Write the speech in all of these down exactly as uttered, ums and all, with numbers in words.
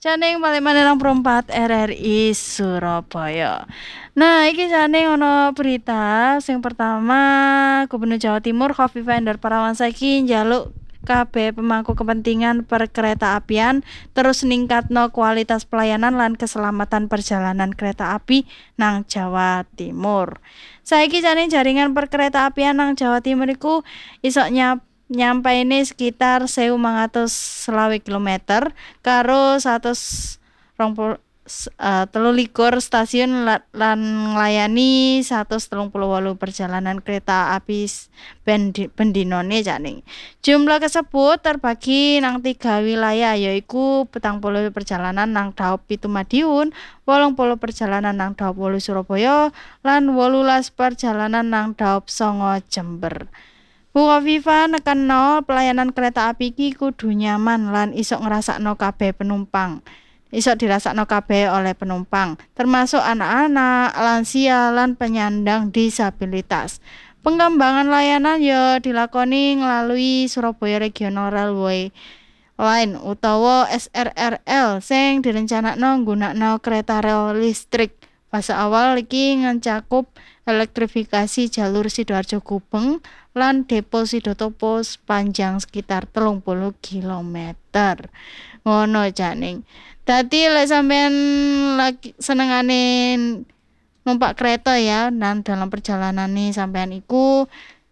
Janing balik maneh nang Perempat R R I Surabaya. Nah, iki jane ono berita sing pertama Gubernur Jawa Timur Khofifah Indar Parawansa iki njaluk kabeh pemangku kepentingan perkereta apian terus ningkatno kualitas pelayanan lan keselamatan perjalanan kereta api nang Jawa Timur. Saiki jane jaringan perkereta apian nang Jawa Timur iku iso nyap nyampaine sekitar seribu lima ratus selawe kilometer karo seratus rong puluh uh, telu likur stasiun la, lan nglayani seratus telung puluh wolu perjalanan kereta api bendinone janing. Jumlah tersebut terbagi nang tiga wilayah yaiku petang puluh perjalanan nang Daop Pitu Madiun, wolung puluh perjalanan nang Daop Wolu Surabaya, lan wolulas perjalanan nang Daop Songo Jember. Bu Khofifah nekanno pelayanan kereta api iki kudu nyaman lan iso ngrasakno kabeh penumpang. Iso dirasakno kabeh oleh penumpang, termasuk anak-anak, lansia lan penyandang disabilitas. Pengembangan layanan ya dilakoni melalui Surabaya Regional Railway Line utawa S R R L sing direncanakno nggunakno kereta rel listrik. Fase awal iki ngencakup elektrifikasi jalur Sidoarjo Gubeng lan depo Sidotopo sepanjang sekitar telung puluh kilometer. Ngono janing. Dadi lek sampean lagi senengane numpak kereta ya, dan dalam perjalanan nih sampean iku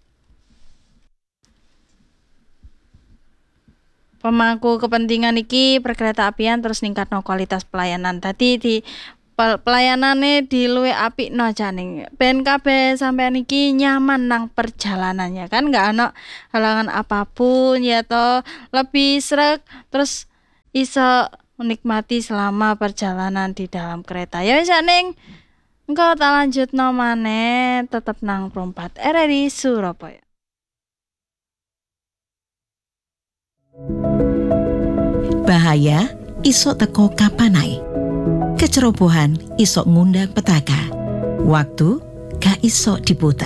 pemangku kepentingan iki perkereta apian terus ningkatno kualitas pelayanan. Dadi di pelayanane diluwih apikno janing. Ben kabeh sampean iki nyaman nang perjalanannya kan enggak ana halangan apapun ya toh, lebih sreg terus iso menikmati selama perjalanan di dalam kereta. Ya wis ning engko tak lanjutno maneh tetep nang Perempat R R I Surabaya. Bahaya iso teko kapan ae. Kecerobohan iso ngundang petaka. Waktu gak iso diputar.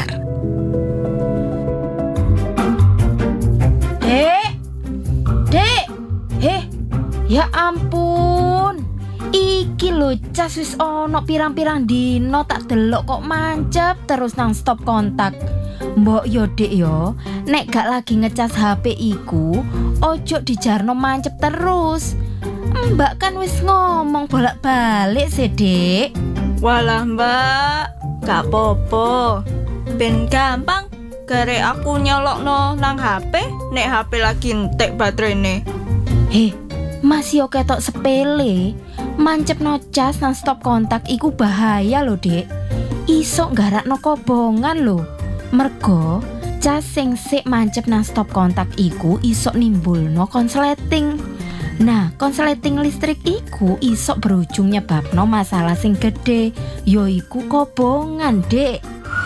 Dek, dek, heh, ya ampun. Iki lho cas wis ono pirang-pirang dino tak delok kok mancep terus nang stop kontak. Mbok yo dek yo, nek gak lagi ngecas H P iku, ojo dijarno mancep terus. Mbak kan wis ngomong bolak-balik sih, Dek. Walah, Mbak, gak popo. Ben gampang gare aku nyolokno nang H P, nek H P lagi entek baterene. Heh, masih oke tok sepele. Mancep no cas nang stop kontak iku bahaya lho, Dek. Iso nggarakno kobongan lho. Mergo cas sing sik mancep nang stop kontak iku iso nimbulno konsleting. Nah, konsleting listrik iku iso berujung nyebabno masalah sing gede, yoiku kobongan, Dek.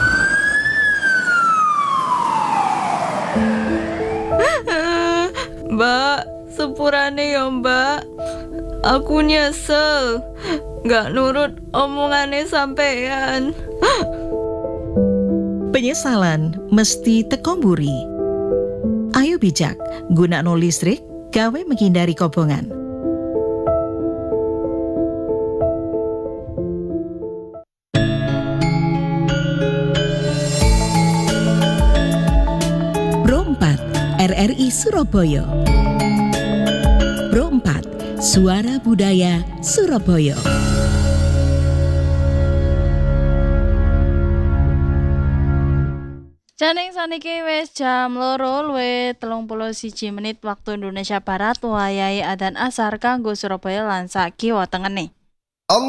Mbak, sepurane ya, Mbak. Aku nyesel gak nurut omongane sampean. Penyesalan mesti teko mburi. Ayo bijak, gunakno listrik gawe menghindari kobongan. Perempat R R I Surabaya. Perempat Suara Budaya Surabaya. Janing saniki wis jam loro luwih telung puluh siji menit waktu Indonesia Barat, wayahe adzan asar kanggo Surabaya lan sak kiwa tengene.